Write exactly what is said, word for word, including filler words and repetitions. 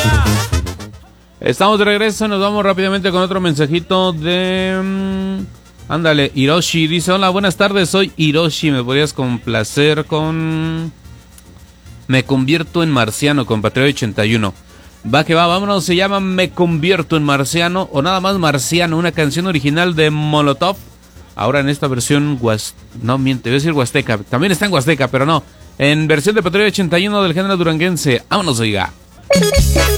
Estamos de regreso, nos vamos rápidamente con otro mensajito de... Um, ándale, Hiroshi dice, hola, buenas tardes, soy Hiroshi, ¿me podrías complacer con... Me convierto en marciano con Patriota ochenta y uno? Va que va, vámonos, se llama Me convierto en marciano o nada más marciano, una canción original de Molotov. Ahora en esta versión, guas... no miente, voy a decir huasteca, también está en huasteca, pero no. En versión de Patriota ochenta y uno del género duranguense, vámonos, oiga.